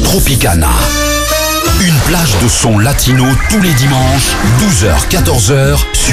Tropicana. Une plage de sons latino tous les dimanches, 12h-14h.